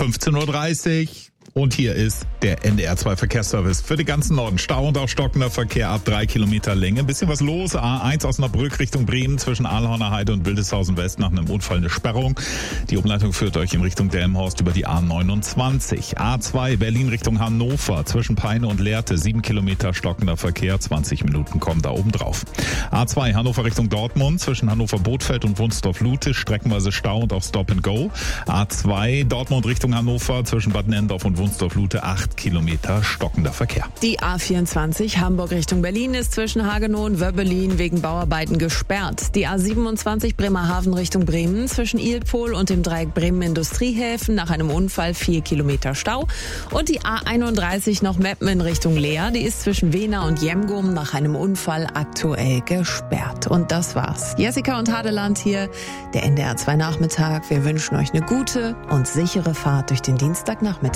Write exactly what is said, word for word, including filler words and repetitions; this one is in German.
fünfzehn Uhr dreißig. Und hier ist der N D R zwei Verkehrsservice für den ganzen Norden. Stau und auch stockender Verkehr ab drei Kilometer Länge. Ein bisschen was los. A eins Osnabrück Richtung Bremen zwischen Ahlhorner Heide und Wildeshausen West nach einem Unfall eine Sperrung. Die Umleitung führt euch in Richtung Delmenhorst über die A neunundzwanzig. A zwei Berlin Richtung Hannover zwischen Peine und Lehrte. sieben Kilometer stockender Verkehr. zwanzig Minuten kommen da oben drauf. A zwei Hannover Richtung Dortmund zwischen Hannover Bothfeld und Wunsdorf-Lute. Streckenweise Stau und auch Stop and Go. A zwei Dortmund Richtung Hannover zwischen Bad Nendorf und Wunsdorf-Lute acht Kilometer stockender Verkehr. Die A vierundzwanzig Hamburg Richtung Berlin ist zwischen Hagenow und Wöbbelin wegen Bauarbeiten gesperrt. Die A siebenundzwanzig Bremerhaven Richtung Bremen zwischen Ilpol und dem Dreieck Bremen Industriehäfen nach einem Unfall vier Kilometer Stau. Und die A einunddreißig noch Meppen in Richtung Leer, die ist zwischen Wena und Jemgum nach einem Unfall aktuell gesperrt. Und das war's. Jessica und Hadeland hier, der N D R zwei Nachmittag. Wir wünschen euch eine gute und sichere Fahrt durch den Dienstagnachmittag.